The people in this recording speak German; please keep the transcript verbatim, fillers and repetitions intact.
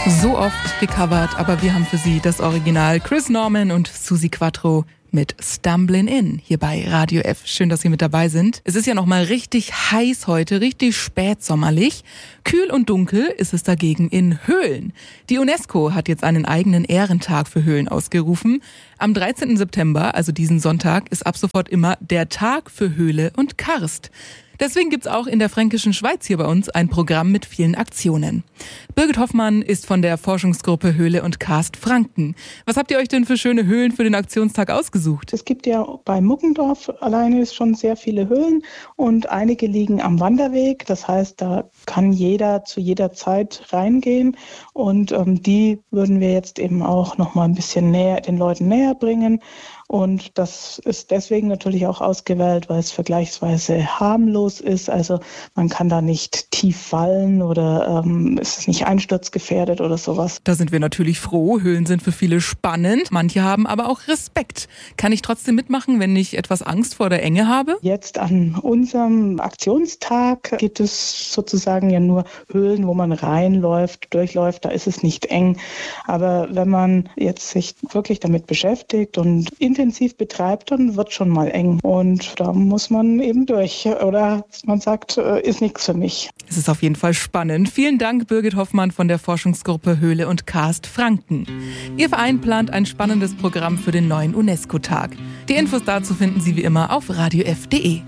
So oft gecovert, aber wir haben für Sie das Original Chris Norman und Suzi Quatro mit Stumblin' In hier bei Radio F. Schön, dass Sie mit dabei sind. Es ist ja noch mal richtig heiß heute, richtig spätsommerlich. Kühl und dunkel ist es dagegen in Höhlen. Die UNESCO hat jetzt einen eigenen Ehrentag für Höhlen ausgerufen. Am dreizehnten September, also diesen Sonntag, ist ab sofort immer der Tag für Höhle und Karst. Deswegen gibt's auch in der Fränkischen Schweiz hier bei uns ein Programm mit vielen Aktionen. Birgit Hoffmann ist von der Forschungsgruppe Höhle und Karst Franken. Was habt ihr euch denn für schöne Höhlen für den Aktionstag ausgesucht? Es gibt ja bei Muggendorf alleine schon sehr viele Höhlen und einige liegen am Wanderweg. Das heißt, da kann jeder zu jeder Zeit reingehen und ähm, die würden wir jetzt eben auch noch mal ein bisschen näher den Leuten näher bringen. Und das ist deswegen natürlich auch ausgewählt, weil es vergleichsweise harmlos ist. Also man kann da nicht tief fallen oder ähm, es ist nicht einsturzgefährdet oder sowas. Da sind wir natürlich froh. Höhlen sind für viele spannend. Manche haben aber auch Respekt. Kann ich trotzdem mitmachen, wenn ich etwas Angst vor der Enge habe? Jetzt an unserem Aktionstag gibt es sozusagen ja nur Höhlen, wo man reinläuft, durchläuft. Da ist es nicht eng. Aber wenn man jetzt sich wirklich damit beschäftigt und intensiv betreibt, dann wird schon mal eng. Und da muss man eben durch. Oder man sagt, ist nichts für mich. Es ist auf jeden Fall spannend. Vielen Dank, Birgit Hoffmann von der Forschungsgruppe Höhle und Karst Franken. Ihr Verein plant ein spannendes Programm für den neuen UNESCO-Tag. Die Infos dazu finden Sie wie immer auf radio f punkt de.